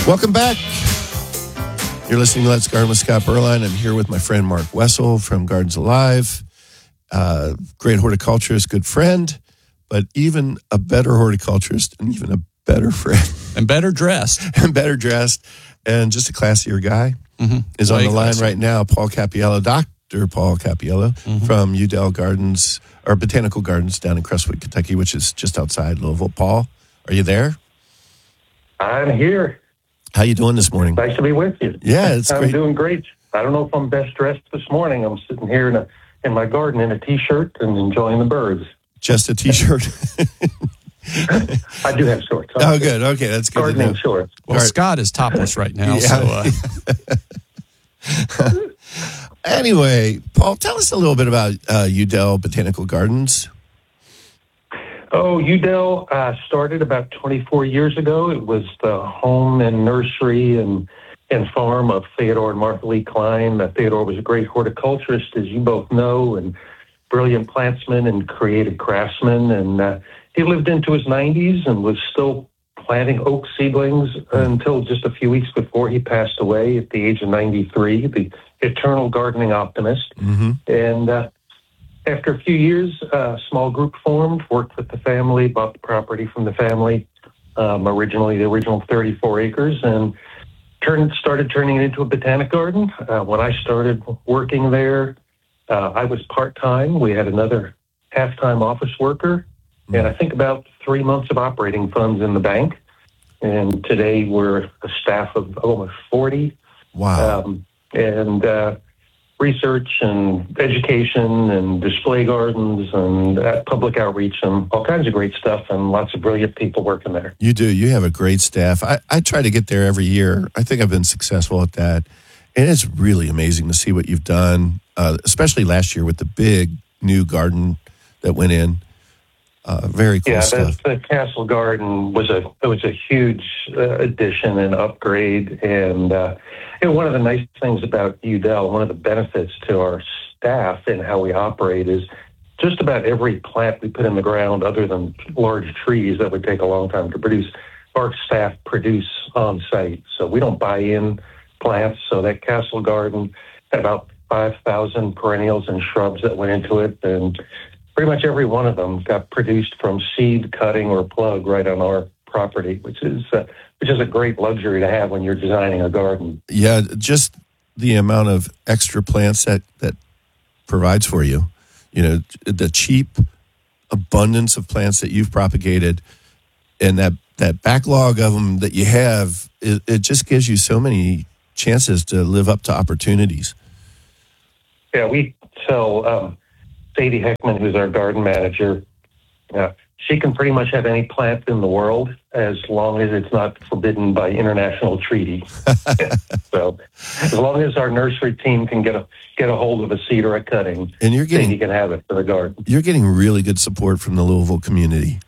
Welcome back. You're listening to Let's Garden with Scott Berline. I'm here with my friend Mark Wessel from Gardens Alive. Great horticulturist, good friend, but even a better horticulturist and even a better friend. And better dressed. And better dressed. And just a classier guy is on the line right now. Paul Cappiello, Dr. Paul Cappiello from Udell Gardens, or Botanical Gardens down in Crestwood, Kentucky, which is just outside Louisville. Paul, are you there? I'm here. How you doing this morning? Nice to be with you. Yeah, it's great. I'm doing great. I don't know if I'm best dressed this morning. I'm sitting here in my garden in a T-shirt and enjoying the birds. Just a T-shirt? I do have shorts. Oh, good. Okay, that's good. Gardening shorts. Well, Scott is topless right now. Yeah. So, anyway, Paul, tell us a little bit about Udell Botanical Gardens. Oh, Udell started about 24 years ago. It was the home and nursery and farm of Theodore and Martha Lee Klein. Theodore was a great horticulturist, as you both know, and brilliant plantsman and creative craftsman. And he lived into his 90s and was still planting oak seedlings until just a few weeks before he passed away at the age of 93, the eternal gardening optimist. And after a few years, a small group formed, worked with the family, bought the property from the family, the original 34 acres, and started turning it into a botanic garden. When I started working there, I was part-time. We had another half-time office worker, and I think about 3 months of operating funds in the bank. And today we're a staff of almost 40. Wow. Research and education and display gardens and public outreach and all kinds of great stuff and lots of brilliant people working there. You do. You have a great staff. I try to get there every year. I think I've been successful at that. And it's really amazing to see what you've done, especially last year with the big new garden that went in. Very cool stuff. The Castle Garden was a huge addition and upgrade. And one of the nice things about Udell, one of the benefits to our staff and how we operate is just about every plant we put in the ground, other than large trees that would take a long time to produce, our staff produce on site. So we don't buy in plants. So that Castle Garden had about 5,000 perennials and shrubs that went into it, and pretty much every one of them got produced from seed, cutting, or plug right on our property, which is a great luxury to have when you're designing a garden. Yeah, just the amount of extra plants that provides for you. You know, the cheap abundance of plants that you've propagated, and that backlog of them that you have, it just gives you so many chances to live up to opportunities. Yeah, we tell Sadie Heckman, who's our garden manager, she can pretty much have any plant in the world as long as it's not forbidden by international treaty. So as long as our nursery team can get a hold of a seed or a cutting, and Sadie can have it for the garden. You're getting really good support from the Louisville community.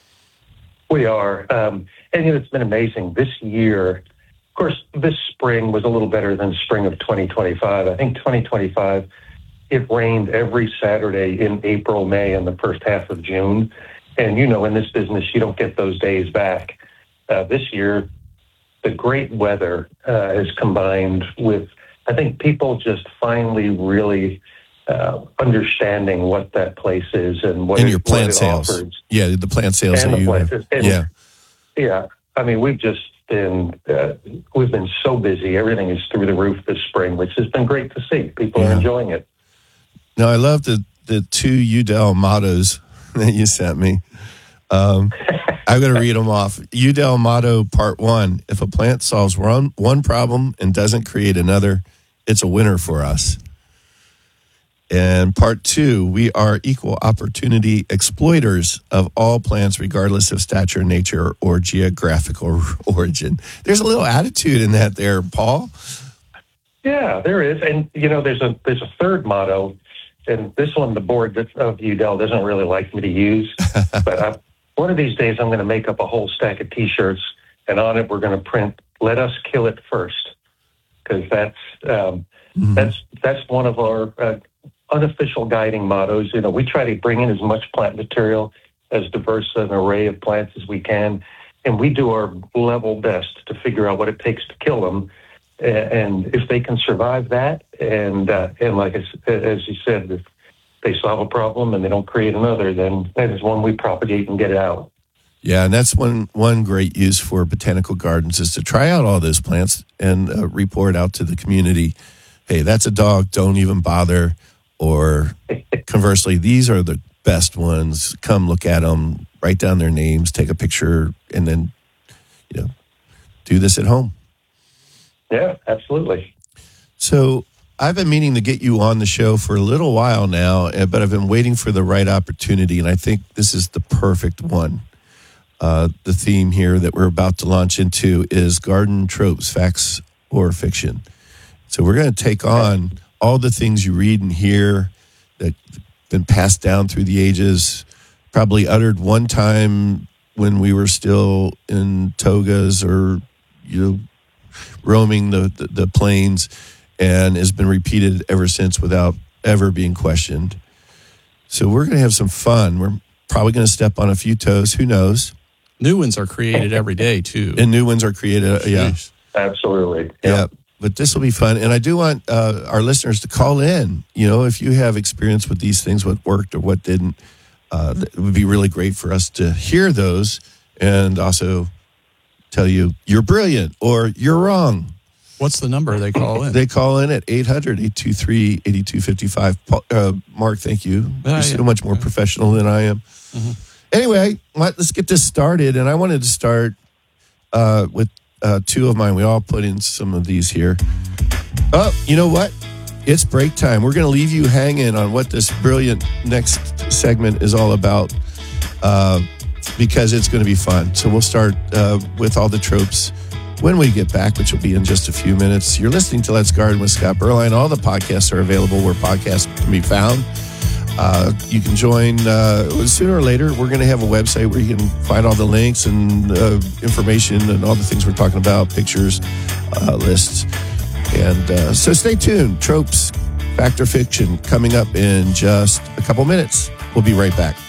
We are. And it's been amazing. This year, of course, this spring was a little better than spring of 2025. I think 2025, it rained every Saturday in April, May, and the first half of June. And, in this business, you don't get those days back. This year, the great weather has combined with, I think, people just finally really understanding what that place is and what your plant sales offers. Yeah, the plant sales. And the places. Yeah. Yeah. I mean, we've been so busy. Everything is through the roof this spring, which has been great to see. People are enjoying it. Now, I love the two Udell mottos that you sent me. I'm going to read them off. Udell motto part 1: if a plant solves one problem and doesn't create another, it's a winner for us. And part 2: we are equal opportunity exploiters of all plants, regardless of stature, nature, or geographical origin. There's a little attitude in that there, Paul. Yeah, there is. And, there's a third motto. And this one, the board of Udell doesn't really like me to use. But one of these days, I'm going to make up a whole stack of T-shirts, and on it, we're going to print, "Let us kill it first," because that's one of our unofficial guiding mottos. We try to bring in as much plant material, as diverse an array of plants as we can. we do our level best to figure out what it takes to kill them. And if they can survive that, and like as you said, if they solve a problem and they don't create another, then that is one we propagate and get it out. Yeah, and that's one great use for botanical gardens is to try out all those plants and report out to the community, hey, that's a dog, don't even bother. Or conversely, these are the best ones. Come look at them, write down their names, take a picture, and then, do this at home. Yeah, absolutely. So I've been meaning to get you on the show for a little while now, but I've been waiting for the right opportunity, and I think this is the perfect one. The theme here that we're about to launch into is garden tropes, facts or fiction. So we're going to take on all the things you read and hear that have been passed down through the ages, probably uttered one time when we were still in togas or, roaming the plains, and has been repeated ever since without ever being questioned. So we're going to have some fun. We're probably going to step on a few toes. Who knows? New ones are created every day, too. And new ones are created. Yeah. Absolutely. Yeah. But this will be fun. And I do want our listeners to call in. If you have experience with these things, what worked or what didn't, it would be really great for us to hear those and also tell you you're brilliant or you're wrong. What's the number they call in? They call in at 800-823-8255. Mark, thank you. You're so much more professional than I am. Mm-hmm. Anyway, let's get this started. And I wanted to start with two of mine. We all put in some of these here. Oh, you know what? It's break time. We're going to leave you hanging on what this brilliant next segment is all about because it's going to be fun. So we'll start with all the tropes when we get back, which will be in just a few minutes. You're listening to Let's Garden with Scott Berline. All the podcasts are available where podcasts can be found. You can join sooner or later. We're going to have a website where you can find all the links and information and all the things we're talking about, pictures, lists. And so stay tuned. Tropes, fact or fiction, coming up in just a couple minutes. We'll be right back.